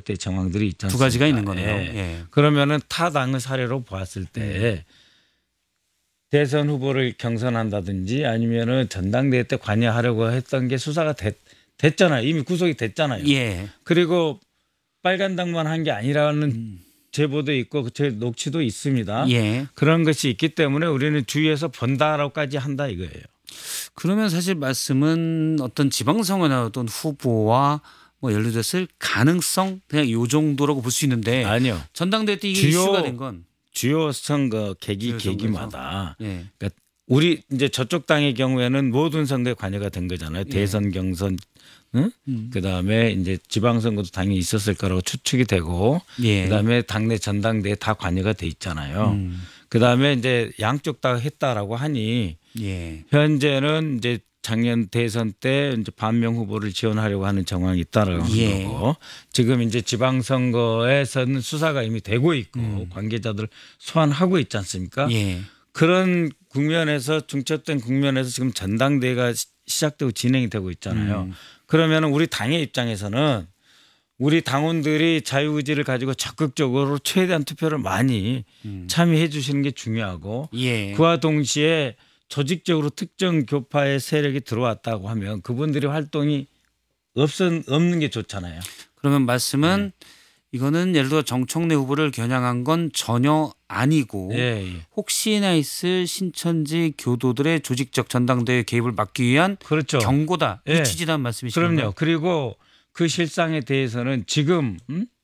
때 정황들이 있지 않습니까? 두 가지가 있는 거네요. 예. 예. 그러면은 타 당의 사례로 보았을 때 대선 후보를 경선한다든지 아니면은 전당대회 때 관여하려고 했던 게 수사가 됐잖아요. 이미 구속이 됐잖아요. 예. 그리고 빨간당만 한 게 아니라는 제보도 있고 제 녹취도 있습니다. 예. 그런 것이 있기 때문에 우리는 주위에서 본다라고까지 한다 이거예요. 그러면 사실 말씀은 어떤 지방선거에 나왔던 후보와 뭐 예를 들었을 가능성 그냥 요 정도라고 볼 수 있는데 아니요. 전당대회 때 이게 주요 이슈가 된 건 주요 선거 주요 계기마다 예. 그러니까 우리 이제 저쪽 당의 경우에는 모든 선거에 관여가 된 거잖아요. 대선 경선 응? 그다음에 이제 지방선거도 당연히 있었을 거라고 추측이 되고 예. 그다음에 당내 전당대회 다 관여가 돼 있잖아요. 그다음에 이제 양쪽 다 했다라고 하니 예. 현재는 이제 작년 대선 때 이제 반명 후보를 지원하려고 하는 정황이 있다라고 하는 예. 거고 지금 이제 지방선거에서는 수사가 이미 되고 있고 관계자들 소환하고 있지 않습니까? 예. 그런 국면에서 중첩된 국면에서 지금 전당대회가 시작되고 진행이 되고 있잖아요. 그러면 우리 당의 입장에서는 우리 당원들이 자유의지를 가지고 적극적으로 최대한 투표를 많이 참여해 주시는 게 중요하고 예. 그와 동시에 조직적으로 특정 교파의 세력이 들어왔다고 하면 그분들의 활동이 없는 게 좋잖아요. 그러면 말씀은 이거는 예를 들어 정청래 후보를 겨냥한 건 전혀 아니고 예, 예. 혹시나 있을 신천지 교도들의 조직적 전당대회 개입을 막기 위한 그렇죠. 경고다. 예. 이 취지란 말씀이신가요? 그럼요. 그리고 그 실상에 대해서는 지금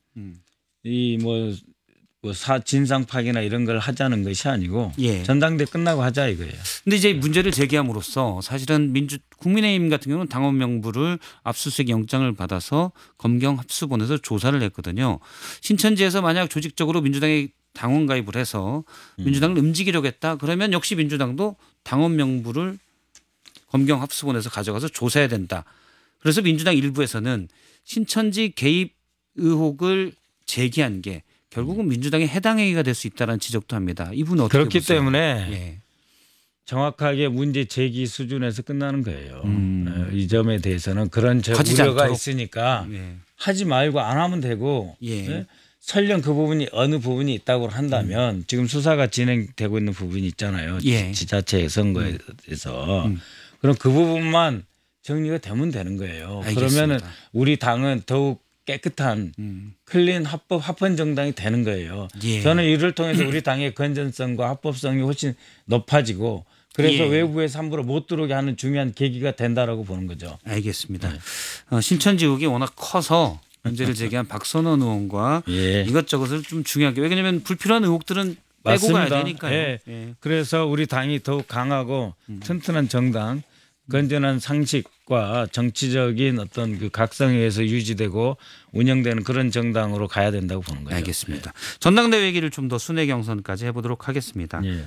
진상 파기나 이런 걸 하자는 것이 아니고 예. 전당대 끝나고 하자 이거예요. 근데 이제 문제를 제기함으로써 사실은 국민의힘 같은 경우는 당원 명부를 압수수색 영장을 받아서 검경 합수본에서 조사를 했거든요. 신천지에서 만약 조직적으로 민주당에 당원 가입을 해서 민주당을 움직이려고 했다. 그러면 역시 민주당도 당원 명부를 검경 합수본에서 가져가서 조사해야 된다. 그래서 민주당 일부에서는 신천지 개입 의혹을 제기한 게 결국은 민주당의 해당 행위가 될 수 있다는 지적도 합니다. 이분은 어떻게 그렇기 보세요? 때문에 예. 정확하게 문제 제기 수준에서 끝나는 거예요. 이 점에 대해서는 그런 커지지 우려가 않도록. 있으니까 예. 하지 말고 안 하면 되고 예. 예? 설령 그 부분이 어느 부분이 있다고 한다면 지금 수사가 진행되고 있는 부분이 있잖아요. 예. 지자체 선거에서 그럼 그 부분만 정리가 되면 되는 거예요. 알겠습니다. 그러면은 우리 당은 더욱 깨끗한 클린 합헌 정당이 되는 거예요. 예. 저는 이를 통해서 우리 당의 건전성과 합법성이 훨씬 높아지고 그래서 예. 외부에서 함부로 못 들어오게 하는 중요한 계기가 된다라고 보는 거죠. 알겠습니다. 신천지 의혹이 워낙 커서 문제를 제기한 박선원 의원과 예. 이것저것을 좀 중요하게 왜냐하면 불필요한 의혹들은 빼고 가야 되니까요. 예. 예. 그래서 우리 당이 더욱 강하고 튼튼한 정당, 건전한 상식과 정치적인 어떤 그 각성에 의해서 유지되고 운영되는 그런 정당으로 가야 된다고 보는 거죠. 알겠습니다. 전당대회 얘기를 좀 더 순회 경선까지 해보도록 하겠습니다. 예.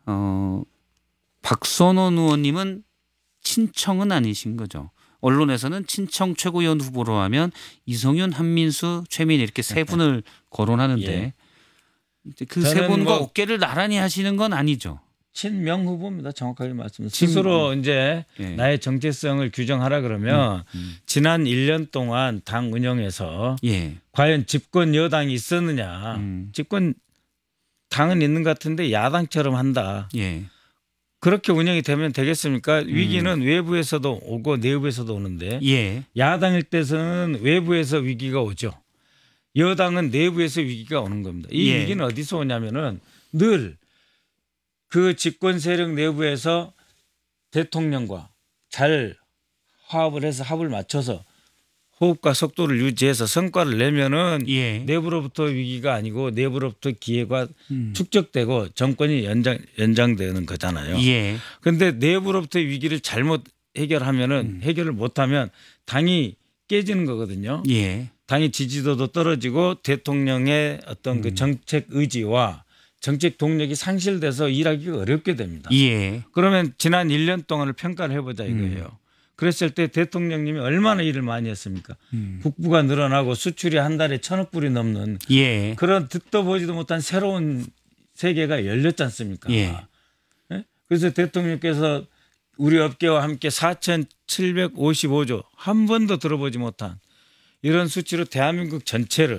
박선원 의원님은 친청은 아니신 거죠. 언론에서는 친청 최고위원 후보로 하면 이성윤, 한민수, 최민 이렇게 세 분을 거론하는데 그 세 저는 분과 뭐 어깨를 나란히 하시는 건 아니죠. 친명 후보입니다. 정확하게 말씀드리면 스스로 이제 예. 나의 정체성을 규정하라 그러면 지난 1년 동안 당 운영에서 예. 과연 집권 여당이 있었느냐. 집권 당은 있는 것 같은데 야당처럼 한다. 예. 그렇게 운영이 되면 되겠습니까? 위기는 외부에서도 오고 내부에서도 오는데 예. 야당일 때는 외부에서 위기가 오죠. 여당은 내부에서 위기가 오는 겁니다. 이 예. 위기는 어디서 오냐면은 늘 그 집권 세력 내부에서 대통령과 잘 화합을 해서 합을 맞춰서 호흡과 속도를 유지해서 성과를 내면은 예. 내부로부터 위기가 아니고 내부로부터 기회가 축적되고 정권이 연장되는 거잖아요. 예. 그런데 내부로부터 위기를 잘못 해결하면은 해결을 못하면 당이 깨지는 거거든요. 예. 당의 지지도도 떨어지고 대통령의 어떤 그 정책 의지와 정책 동력이 상실돼서 일하기가 어렵게 됩니다. 예. 그러면 지난 1년 동안을 평가를 해보자 이거예요. 그랬을 때 대통령님이 얼마나 일을 많이 했습니까? 국부가 늘어나고 수출이 한 달에 1,000억 불이 넘는 예. 그런 듣도 보지도 못한 새로운 세계가 열렸지 않습니까? 예. 예? 그래서 대통령께서 우리 업계와 함께 4,755조 한 번도 들어보지 못한 이런 수치로 대한민국 전체를